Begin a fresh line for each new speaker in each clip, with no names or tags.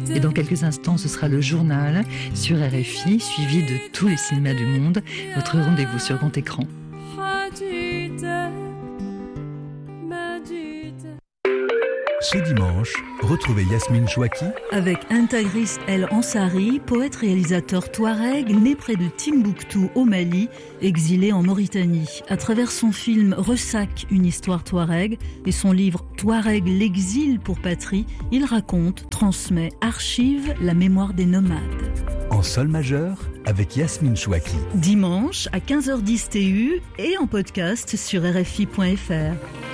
Et dans quelques instants, ce sera le journal sur RFI, suivi de tous les cinémas du monde. Votre rendez-vous sur grand écran.
Ce dimanche, retrouvez Yasmine Chouaki
avec Intagris El Ansari, poète-réalisateur touareg, né près de Timbuktu au Mali, exilé en Mauritanie. À travers son film Ressac, une histoire touareg, et son livre Touareg, l'exil pour patrie, il raconte, transmet, archive la mémoire des nomades.
en sol majeur avec Yasmine Chouaki.
Dimanche à 15h10 TU et en podcast sur RFI.fr.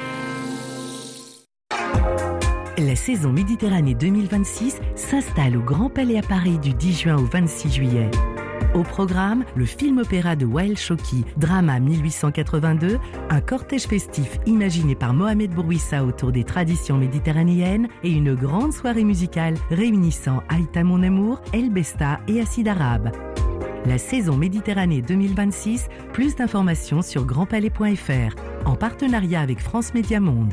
La saison Méditerranée 2026 s'installe au Grand Palais à Paris du 10 juin au 26 juillet. Au programme, le film-opéra de Wael Choki, Drama 1882, un cortège festif imaginé par Mohamed Bourouissa autour des traditions méditerranéennes et une grande soirée musicale réunissant Aïta Mon Amour, El Besta et Acide Arabe. La saison Méditerranée 2026, plus d'informations sur grandpalais.fr, en partenariat avec France Média Monde.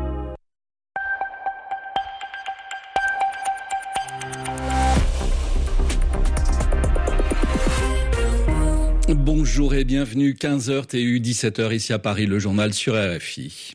Bonjour et bienvenue, 15h TU, 17h ici à Paris, le journal sur RFI.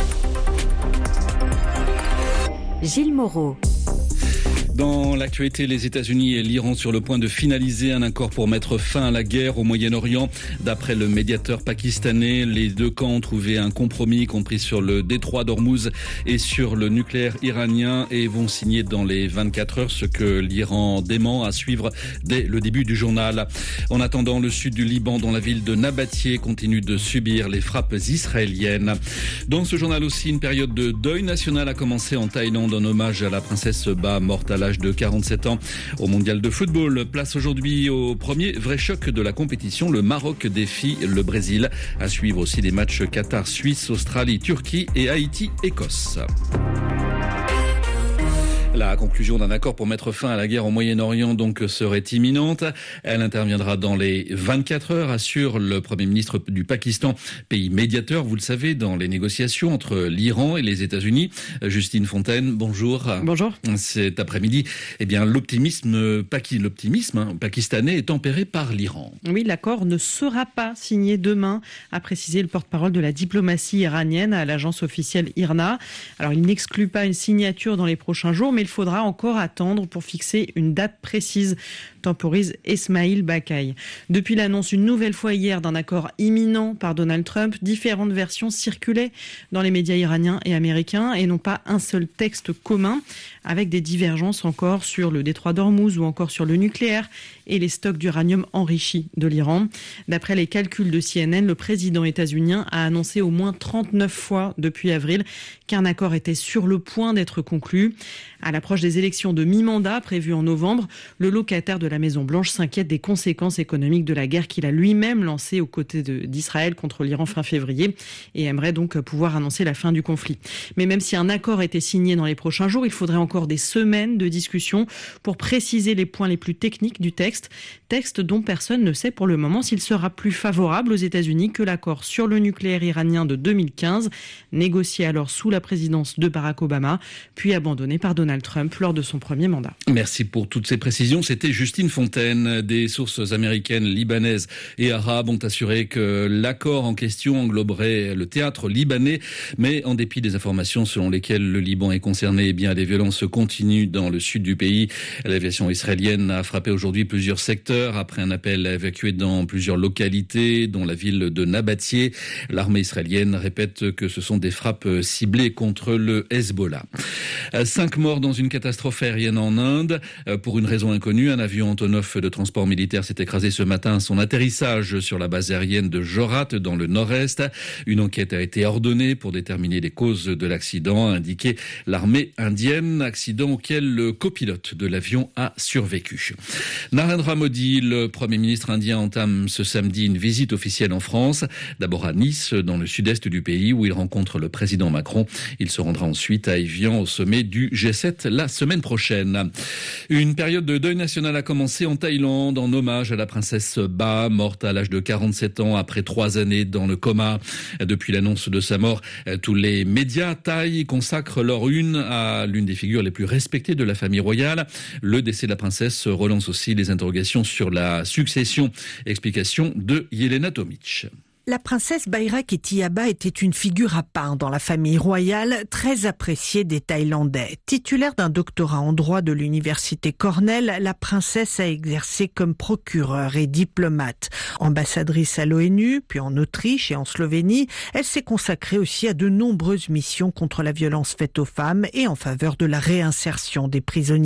Gilles Moreau.
Dans l'actualité, les États-Unis et l'Iran sur le point de finaliser un accord pour mettre fin à la guerre au Moyen-Orient. D'après le médiateur pakistanais, les deux camps ont trouvé un compromis, compris sur le détroit d'Ormuz et sur le nucléaire iranien, et vont signer dans les 24 heures, ce que l'Iran dément, à suivre dès le début du journal. En attendant, le sud du Liban, dans la ville de Nabatieh, continue de subir les frappes israéliennes. Dans ce journal aussi, une période de deuil national a commencé en Thaïlande en hommage à la princesse Ba, morte à l'âge de 47 ans au mondial de football. Place aujourd'hui au premier vrai choc de la compétition. Le Maroc défie le Brésil. À suivre aussi les matchs Qatar-Suisse, Australie-Turquie et Haïti-Écosse. La conclusion d'un accord pour mettre fin à la guerre au Moyen-Orient donc serait imminente. Elle interviendra dans les 24 heures, assure le Premier ministre du Pakistan, pays médiateur, vous le savez, dans les négociations entre l'Iran et les États-Unis. Justine Fontaine, bonjour.
Bonjour.
Cet après-midi, l'optimisme pakistanais est tempéré par l'Iran.
Oui, l'accord ne sera pas signé demain, a précisé le porte-parole de la diplomatie iranienne à l'agence officielle IRNA. Alors, il n'exclut pas une signature dans les prochains jours, mais il faudra encore attendre pour fixer une date précise, temporise Esmaïl Bakaï. Depuis l'annonce une nouvelle fois hier d'un accord imminent par Donald Trump, différentes versions circulaient dans les médias iraniens et américains et non pas un seul texte commun, avec des divergences encore sur le détroit d'Ormuz ou encore sur le nucléaire et les stocks d'uranium enrichi de l'Iran. D'après les calculs de CNN, le président états-unien a annoncé au moins 39 fois depuis avril qu'un accord était sur le point d'être conclu. À l'approche des élections de mi-mandat prévues en novembre, le locataire de la Maison-Blanche s'inquiète des conséquences économiques de la guerre qu'il a lui-même lancée aux côtés d'Israël contre l'Iran fin février et aimerait donc pouvoir annoncer la fin du conflit. Mais même si un accord était signé dans les prochains jours, il faudrait encore des semaines de discussion pour préciser les points les plus techniques du texte dont personne ne sait pour le moment s'il sera plus favorable aux États-Unis que l'accord sur le nucléaire iranien de 2015, négocié alors sous la présidence de Barack Obama, puis abandonné par Donald Trump lors de son premier mandat.
Merci pour toutes ces précisions. C'était Justine Fontaine. Des sources américaines, libanaises et arabes ont assuré que l'accord en question engloberait le théâtre libanais, mais en dépit des informations selon lesquelles le Liban est concerné, les violences continuent dans le sud du pays. L'aviation israélienne a frappé aujourd'hui plusieurs secteurs après un appel à évacuer dans plusieurs localités, dont la ville de Nabatieh. L'armée israélienne répète que ce sont des frappes ciblées contre le Hezbollah. 5 morts dans une catastrophe aérienne en Inde. Pour une raison inconnue, un avion Antonov de transport militaire s'est écrasé ce matin à son atterrissage sur la base aérienne de Jorat dans le nord-est. Une enquête a été ordonnée pour déterminer les causes de l'accident, a indiqué l'armée indienne, accident auquel le copilote de l'avion a survécu. Narendra Modi, le Premier ministre indien, entame ce samedi une visite officielle en France. D'abord à Nice, dans le sud-est du pays, où il rencontre le président Macron. Il se rendra ensuite à Évian au sommet du G7 fête la semaine prochaine. Une période de deuil national a commencé en Thaïlande en hommage à la princesse Ba, morte à l'âge de 47 ans après 3 années dans le coma. Depuis l'annonce de sa mort, tous les médias thaïs consacrent leur une à l'une des figures les plus respectées de la famille royale. Le décès de la princesse relance aussi les interrogations sur la succession. Explication de Yelena Tomic.
La princesse Bayraketiaba était une figure à part dans la famille royale, très appréciée des Thaïlandais. Titulaire d'un doctorat en droit de l'université Cornell, la princesse a exercé comme procureure et diplomate. Ambassadrice à l'ONU, puis en Autriche et en Slovénie, elle s'est consacrée aussi à de nombreuses missions contre la violence faite aux femmes et en faveur de la réinsertion des prisonniers.